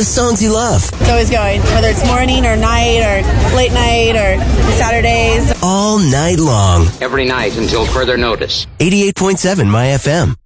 the songs you love. It's always going, whether it's morning or night or late night or Saturdays. All night long. Every night until further notice. 88.7 My FM.